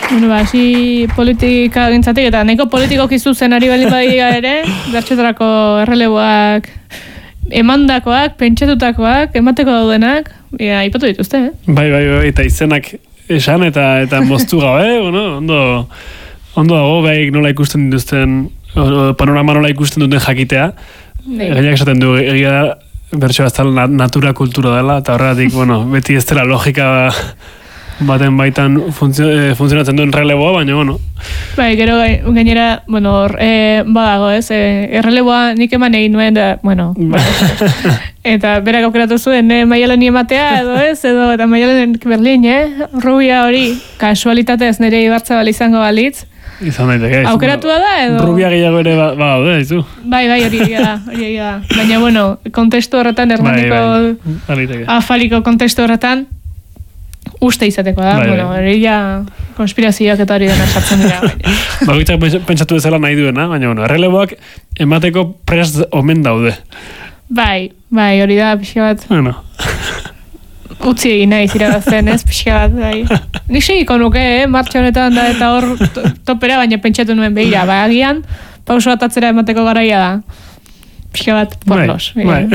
Bueno, hasi politika gintzatik, eta nahiko politikoki zuzenari bali badia ere, bertxetarako erreleboak emandakoak, pentsatutakoak, emateko daudenak, aipatu dituzte, Bai, eta izenak esan eta moztu gabe, ondo dago, bai nola ikusten dituzten, panorama nola ikusten duten jakitea, gainak esaten du, egia da, bertso baztal natura kultura dela, eta horregatik, beti ez dela logika baten baitan funtzionatzen duen releboa, baina, Bai, gero gainera, badago, ez, erreleboa nik eman egin nuen, da, eta berak aukeratu zuen, Maialen ematea, eta Maialen Berlin, rubia hori, kasualitatez nire Ibarzabal izango balitz, izan daiteke. Aukeratua da, edo? Rubia gehiago ere badaude, izu. Bai, hori da. Baina, kontestu horretan, erlandiko afaliko kontestu horretan, uste izateko da, hori ja konspirazioak eta hori dena sartzen dira. Bagoitzak pentsatu dezala nahi duena, baina, erreleboak emateko prest omen daude. Bai, hori da, pixka bat. Utzi egin nahi zirabazten, ez, pixka bat, bai. Nik segiko nuke, martxa honetan da, eta hor topera, baina pentsatu nuen behira, agian, pauso bat atzera emateko garaia da. Pixka bat, porlos. Bai.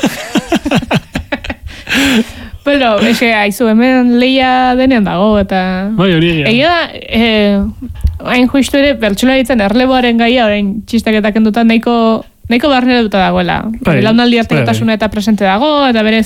Bueno, haizu, hemen lehia denean dago, eta... Bai, hori egia. Egia da, hain justu ere, bertsolaritzen erleboaren gaia, orain txistaketak endutan nahiko barnera duta dagoela. Belaunaldi artekotasuna eta presente dago, eta berez,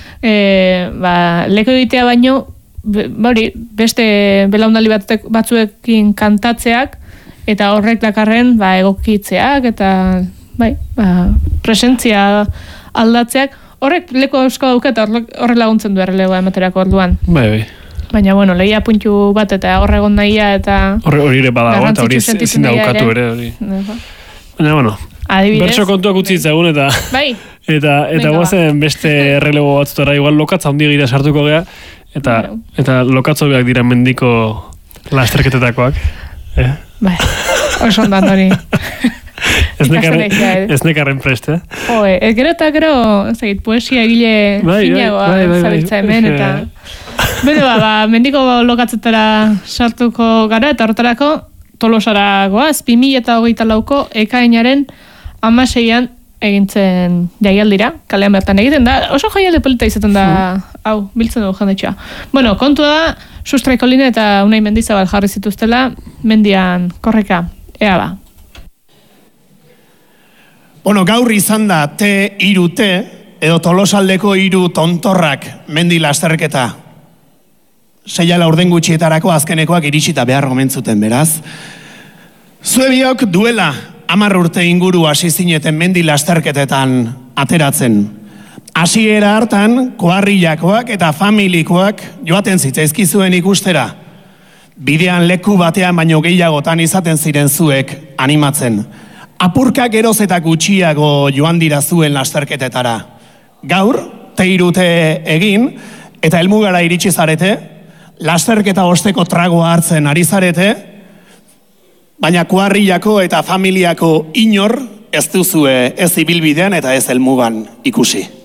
leko egitea baino, beste belaunaldi batzuekin kantatzeak, eta horrek dakarren egokitzeak, eta presentzia aldatzeak, horrek leko eusko dauka eta horrek laguntzen du errelegoa ematerako orduan. Bai. Baina, lehia puntu bat eta horregon nahia eta... Hori ere badago eta hori ezin daukatu ere. Baina, bertso kontuak utzi itzagun eta... Bai. Eta guazen beste errelego batzutara igual lokatza handi gira sartuko gea eta lokatzo beak dira mendiko lasterketetakoak. Bai, oso ondan hori. Ez nekarren prest, Gero eta gero, poesia egile finagoa zabiltza hemen, eta... mendiko lokatzetara sartuko gara, eta horretarako Tolosara goaz, 2024ko ekainaren 16an egintzen jaialdira, kalean bertan egiten da, oso jaialde polita izaten da, biltzen dugu jendetxoa. Kontua da, Sustraiko Line eta Unai Mendizabal jarri zituztela, mendian korreka, ea ba. Gaur izan da T3T, edo Tolosaldeko 3 tontorrak mendi lasterketa. 6 laurden gutxietarako azkenekoak iritsita behar gomentzuten, beraz. Zuebiok duela 10 urte inguru hasi zineten mendi lasterketetan ateratzen. Hasiera hartan, koarrilakoak eta familikoak joaten zitzaizkizuen ikustera. Bidean leku batean baino gehiagotan izaten ziren zuek animatzen. Apurka geroz eta gutxiago joan dira zuen lasterketetara. Gaur, T3T egin, eta helmugara iritsi zarete, lasterketa osteko tragoa hartzen ari zarete, baina kuarrilako eta familiako inor ez duzue ez ibilbidean eta ez helmugan ikusi.